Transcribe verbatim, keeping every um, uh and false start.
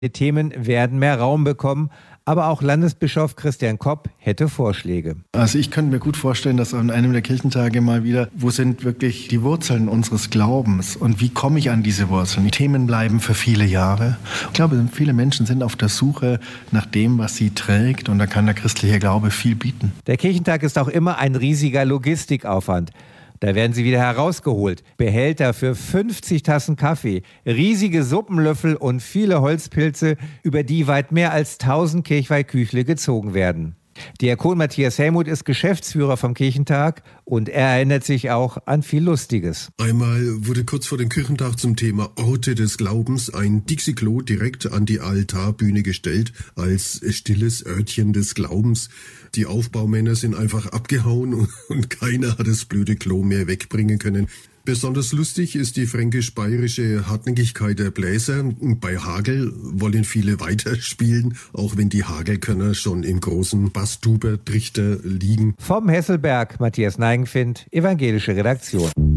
Die Themen werden mehr Raum bekommen, aber auch Landesbischof Christian Kopp hätte Vorschläge. Also ich könnte mir gut vorstellen, dass an einem der Kirchentage mal wieder, wo sind wirklich die Wurzeln unseres Glaubens und wie komme ich an diese Wurzeln? Die Themen bleiben für viele Jahre. Ich glaube, viele Menschen sind auf der Suche nach dem, was sie trägt, und da kann der christliche Glaube viel bieten. Der Kirchentag ist auch immer ein riesiger Logistikaufwand. Da werden sie wieder herausgeholt. Behälter für fünfzig Tassen Kaffee, riesige Suppenlöffel und viele Holzpilze, über die weit mehr als tausend Kirchweihküchle gezogen werden. Diakon Matthias Helmuth ist Geschäftsführer vom Kirchentag und er erinnert sich auch an viel Lustiges. Einmal wurde kurz vor dem Kirchentag zum Thema Orte des Glaubens ein Dixie-Klo direkt an die Altarbühne gestellt, als stilles Örtchen des Glaubens. Die Aufbaumänner sind einfach abgehauen und keiner hat das blöde Klo mehr wegbringen können. Besonders lustig ist die fränkisch-bayerische Hartnäckigkeit der Bläser. Bei Hagel wollen viele weiterspielen, auch wenn die Hagelkörner schon im großen Bastuber-Trichter liegen. Vom Hesselberg, Matthias Neigenfind, Evangelische Redaktion.